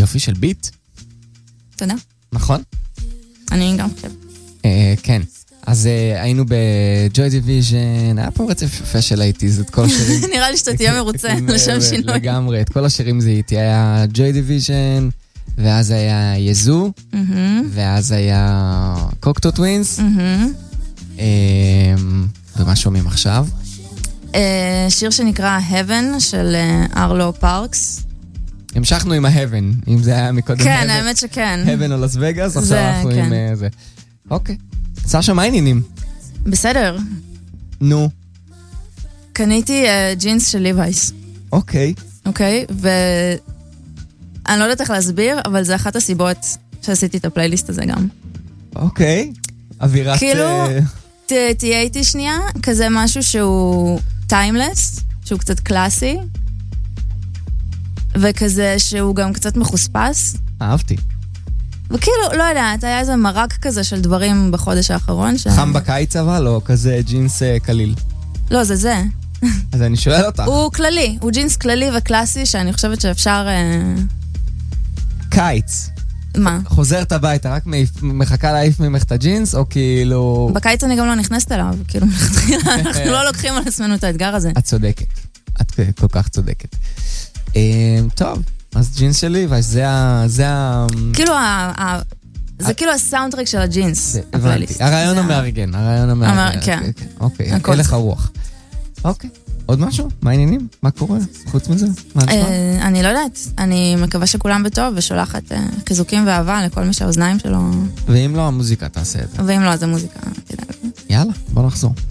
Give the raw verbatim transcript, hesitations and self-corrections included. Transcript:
יופי של ביט. תודה. נכון? אני גם חושב. כן. אז היינו בג'וי דיוויז'ן, היה פה רצף יפה של האיטיז, את כל השירים. נראה לי שאתה תהיה מרוצה לשם שינוי. לגמרי, את כל השירים זה איתי. היה ג'וי דיוויז'ן, ואז היה יזו, ואז היה קוקטו טווינס. ומה שומעים עכשיו? שיר שנקרא Heaven של ארלו פארקס. המשכנו עם ה-Heaven, אם זה היה מקודם. כן, האמת שכן. Heaven או לס וגאס, עכשיו אנחנו עם זה. אוקיי. סשה, מה העניינים? בסדר. נו. קניתי ג'ינס של ליווייס. אוקיי. אוקיי, ואני לא יודעת איך להסביר, אבל זה אחת הסיבות שעשיתי את הפלייליסט הזה גם. אוקיי. אווירת... כאילו, תהיה איתי שנייה, כזה משהו שהוא טיימלס, שהוא קצת קלאסי, וכזה שהוא גם קצת מחוספס. אהבתי. וכאילו, לא יודעת, היה איזה מרק כזה של דברים בחודש האחרון. ש... חם בקיץ אבל, או כזה ג'ינס קליל? לא, זה זה. אז אני שואל אותך. הוא כללי, הוא ג'ינס כללי וקלאסי, שאני חושבת שאפשר... קיץ. מה? חוזרת הביתה, רק מחכה להעיף ממך את הג'ינס, או כאילו... בקיץ אני גם לא נכנסת אליו, כאילו, אנחנו לא לוקחים על עצמנו את האתגר הזה. את צודקת. את כל כך צודקת. טוב. אז ג'ינס שלי, וזה ה... זה ה... כאילו ה... זה כאילו הסאונדטרק של הג'ינס, הפלייליסט. הרעיון המארגן, הרעיון המארגן. כן. אוקיי, הלך הרוח. אוקיי, עוד משהו? מה העניינים? מה קורה? חוץ מזה? מה נשמע? אני לא יודעת. אני מקווה שכולם בטוב, ושולחת חיזוקים ואהבה לכל מי שהאוזניים שלו... ואם לא, המוזיקה תעשה את זה. ואם לא, אז המוזיקה. יאללה, בוא נחזור.